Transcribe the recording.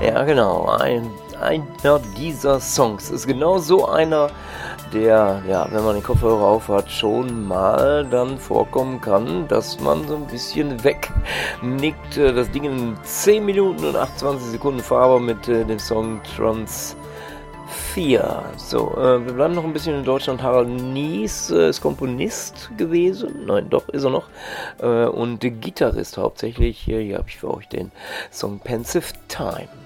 Ja, genau. Einer dieser Songs ist genau so einer, der, ja, wenn man den Kopfhörer auf hat, schon mal dann vorkommen kann, dass man so ein bisschen wegnickt. Das Ding in 10 Minuten und 28 Sekunden Farbe mit dem Song Trans 4. So, wir bleiben noch ein bisschen in Deutschland. Harald Nies ist Komponist gewesen. Nein, doch, ist er noch. Und Gitarrist hauptsächlich. Hier habe ich für euch den Song Pensive Time.